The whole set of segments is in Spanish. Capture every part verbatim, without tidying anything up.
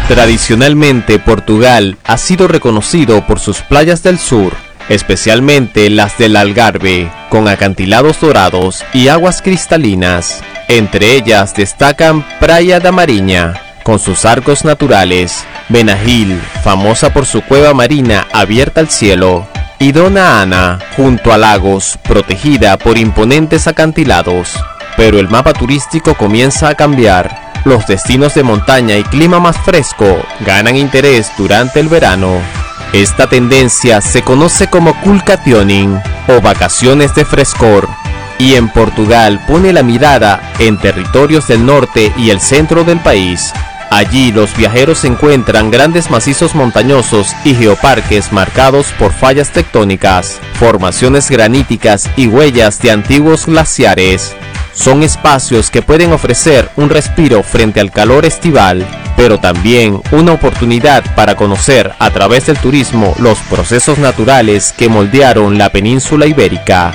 Tradicionalmente, Portugal ha sido reconocido por sus playas del sur, especialmente las del Algarve, con acantilados dorados y aguas cristalinas. Entre ellas destacan Praia da Marinha, con sus arcos naturales, Benagil, famosa por su cueva marina abierta al cielo, y Dona Ana, junto a lagos, protegida por imponentes acantilados. Pero el mapa turístico comienza a cambiar. Los destinos de montaña y clima más fresco ganan interés durante el verano. Esta tendencia se conoce como Kulkationing o vacaciones de frescor, y en Portugal pone la mirada en territorios del norte y el centro del país. Allí los viajeros encuentran grandes macizos montañosos y geoparques marcados por fallas tectónicas, formaciones graníticas y huellas de antiguos glaciares. Son espacios que pueden ofrecer un respiro frente al calor estival, pero también una oportunidad para conocer a través del turismo los procesos naturales que moldearon la península ibérica.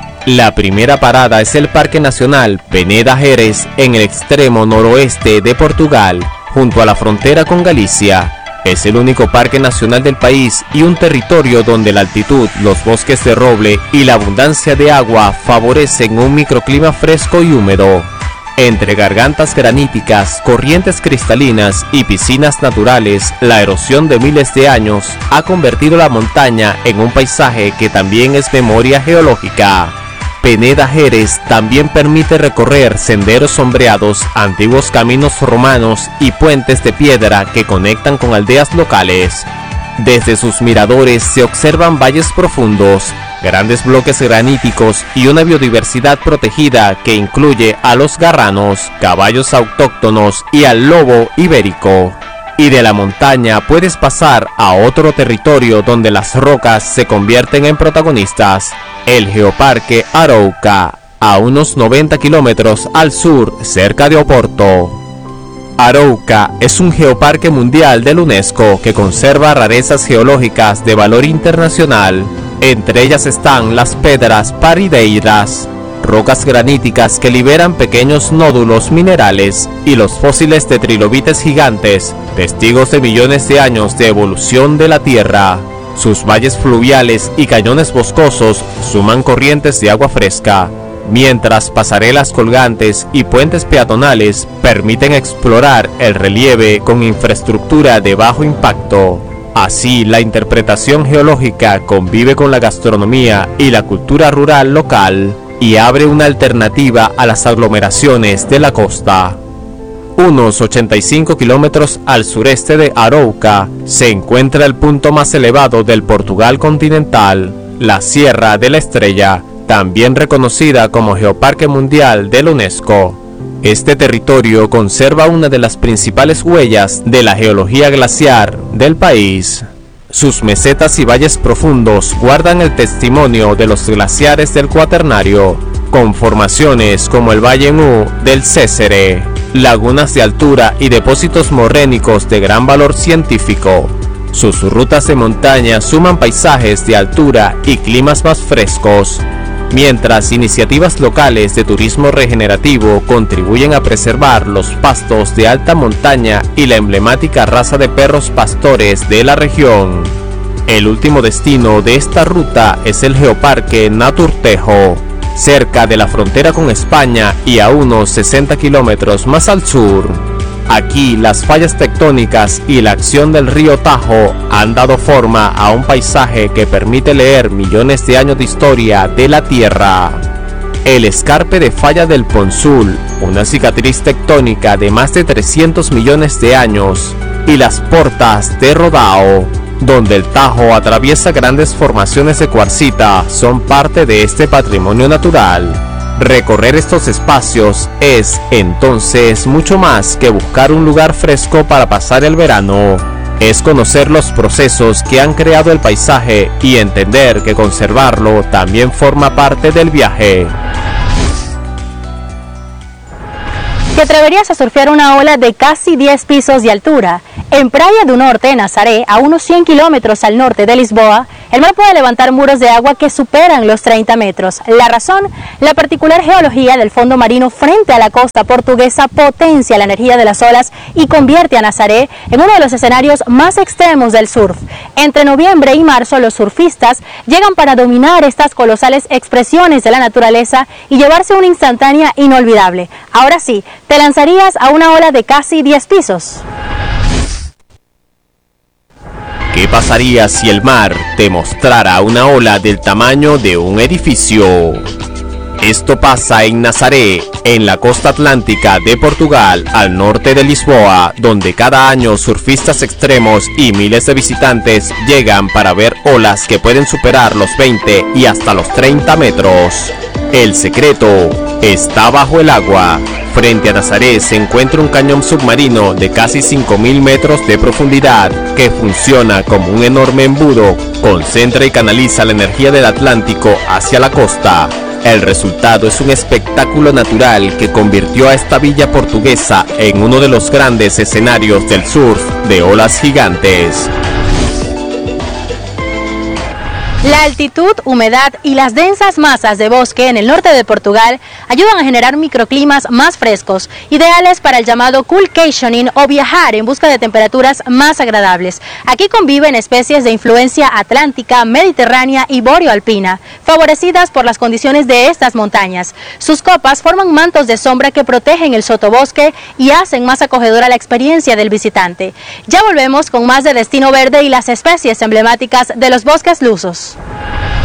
La primera parada es el Parque Nacional Peneda Gerês en el extremo noroeste de Portugal, junto a la frontera con Galicia. Es el único parque nacional del país y un territorio donde la altitud, los bosques de roble y la abundancia de agua favorecen un microclima fresco y húmedo. Entre gargantas graníticas, corrientes cristalinas y piscinas naturales, la erosión de miles de años ha convertido la montaña en un paisaje que también es memoria geológica. Peneda Gerês también permite recorrer senderos sombreados, antiguos caminos romanos y puentes de piedra que conectan con aldeas locales. Desde sus miradores se observan valles profundos, grandes bloques graníticos y una biodiversidad protegida que incluye a los garranos, caballos autóctonos y al lobo ibérico. Y de la montaña puedes pasar a otro territorio donde las rocas se convierten en protagonistas, el Geoparque Arouca, a unos noventa kilómetros al sur, cerca de Oporto. Arouca es un geoparque mundial de la UNESCO que conserva rarezas geológicas de valor internacional. Entre ellas están las pedras parideiras, rocas graníticas que liberan pequeños nódulos minerales, y los fósiles de trilobites gigantes, testigos de millones de años de evolución de la Tierra. Sus valles fluviales y cañones boscosos suman corrientes de agua fresca, mientras pasarelas colgantes y puentes peatonales permiten explorar el relieve con infraestructura de bajo impacto. Así, la interpretación geológica convive con la gastronomía y la cultura rural local, y abre una alternativa a las aglomeraciones de la costa. Unos ochenta y cinco kilómetros al sureste de Arouca se encuentra el punto más elevado del Portugal continental, la Sierra de la Estrella, también reconocida como Geoparque Mundial de la UNESCO. Este territorio conserva una de las principales huellas de la geología glaciar del país. Sus mesetas y valles profundos guardan el testimonio de los glaciares del Cuaternario, con formaciones como el Valle Nu del Césare, lagunas de altura y depósitos morrénicos de gran valor científico. Sus rutas de montaña suman paisajes de altura y climas más frescos, mientras iniciativas locales de turismo regenerativo contribuyen a preservar los pastos de alta montaña y la emblemática raza de perros pastores de la región. El último destino de esta ruta es el Geoparque Naturtejo, cerca de la frontera con España y a unos sesenta kilómetros más al sur. Aquí las fallas tectónicas y la acción del río Tajo han dado forma a un paisaje que permite leer millones de años de historia de la Tierra. El escarpe de Falla del Ponsul, una cicatriz tectónica de más de trescientos millones de años, y las Portas de Rodao, donde el Tajo atraviesa grandes formaciones de cuarcita, son parte de este patrimonio natural. Recorrer estos espacios es, entonces, mucho más que buscar un lugar fresco para pasar el verano. Es conocer los procesos que han creado el paisaje y entender que conservarlo también forma parte del viaje. ¿Te atreverías a surfear una ola de casi diez pisos de altura? En Praia do Norte, Nazaré, a unos cien kilómetros al norte de Lisboa, El mar puede levantar muros de agua que superan los treinta metros. La razón, la particular geología del fondo marino frente a la costa portuguesa potencia la energía de las olas y convierte a Nazaré en uno de los escenarios más extremos del surf. Entre noviembre y marzo, los surfistas llegan para dominar estas colosales expresiones de la naturaleza y llevarse una instantánea inolvidable. Ahora sí, ¿te lanzarías a una ola de casi diez pisos? ¿Qué pasaría si el mar te mostrara una ola del tamaño de un edificio? Esto pasa en Nazaré, en la costa atlántica de Portugal, al norte de Lisboa, donde cada año surfistas extremos y miles de visitantes llegan para ver olas que pueden superar los veinte y hasta los treinta metros. El secreto está bajo el agua. Frente a Nazaré se encuentra un cañón submarino de casi cinco mil metros de profundidad que funciona como un enorme embudo, concentra y canaliza la energía del Atlántico hacia la costa. El resultado es un espectáculo natural que convirtió a esta villa portuguesa en uno de los grandes escenarios del surf de olas gigantes. La altitud, humedad y las densas masas de bosque en el norte de Portugal ayudan a generar microclimas más frescos, ideales para el llamado coolcationing o viajar en busca de temperaturas más agradables. Aquí conviven especies de influencia atlántica, mediterránea y boreoalpina, favorecidas por las condiciones de estas montañas. Sus copas forman mantos de sombra que protegen el sotobosque y hacen más acogedora la experiencia del visitante. Ya volvemos con más de Destino Verde y las especies emblemáticas de los bosques lusos.